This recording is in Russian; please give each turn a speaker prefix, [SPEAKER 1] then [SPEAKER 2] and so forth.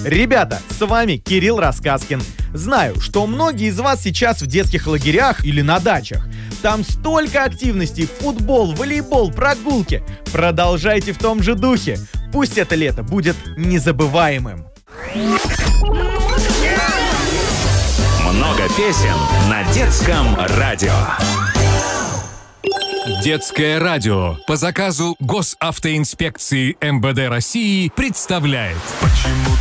[SPEAKER 1] Ребята, с вами Кирилл Рассказкин. Знаю, что многие из вас сейчас в детских лагерях или на дачах. Там столько активностей: футбол, волейбол, прогулки. Продолжайте в том же духе. Пусть это лето будет незабываемым.
[SPEAKER 2] Много песен на детском радио.
[SPEAKER 3] Детское радио по заказу Госавтоинспекции МВД России представляет.
[SPEAKER 4] Почему